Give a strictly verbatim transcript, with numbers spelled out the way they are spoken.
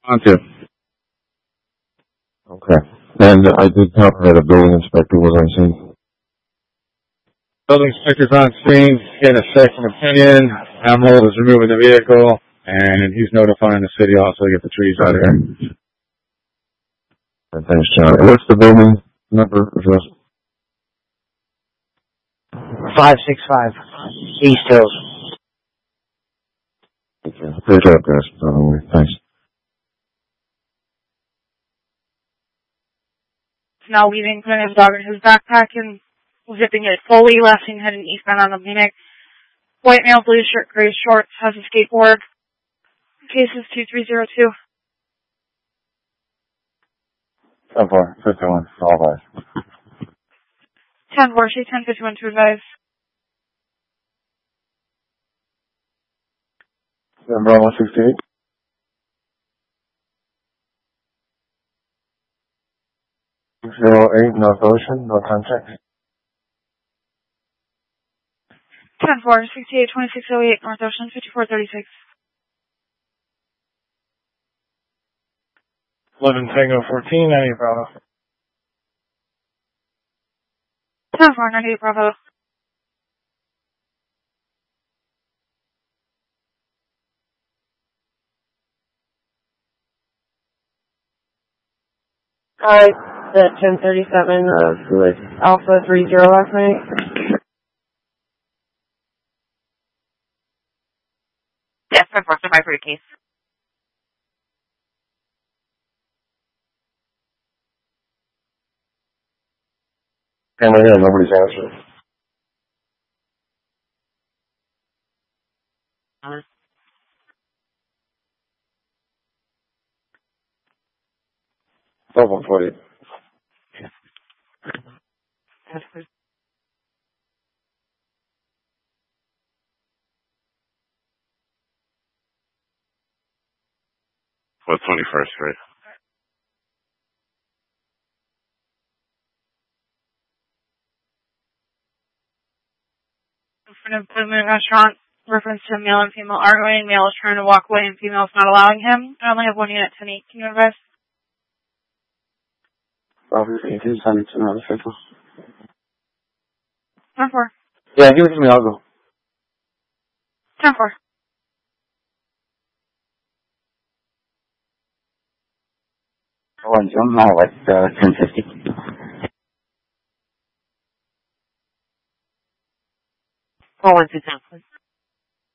On to. Okay. And I did tell her that a building inspector was on scene. Building inspector's on scene, getting a second opinion. Emerald is removing the vehicle, and he's notifying the city also to get the trees out of here. Okay, thanks, John. What's the building number address? five six five East Hills. Okay. Good job, guys. Uh, thanks. Now leaving, putting his dog in his backpack and zipping it fully, left and heading eastbound on the Munich. White male, blue shirt, gray shorts, has a skateboard. Case is two three zero two. ten four, fifty-one, all right. ten four, she's ten fifty-one to advise. Number one sixty-eight. Zero eight, North Ocean, no contact. ten four, sixty-eight, twenty-six oh eight, North Ocean, fifty-four thirty-six. eleven Tango fourteen, ninety-eight Bravo. ten four, ninety-eight Bravo. Alright, at ten thirty-seven, uh, was Alpha three zero last night. Yes, ten four, my for your case. And yeah, nobody's answering. Uh, Double forty. For twenty-first, right? In front of Blue Moon Restaurant, reference to male and female arguing. Male is trying to walk away and female is not allowing him. I only have one unit, ten eight. Can you advise? Robert, it is on another vehicle. ten four. Yeah, give it to me, I'll go. ten four. Oh, I'm now at uh, ten fifty. four one two ten, please.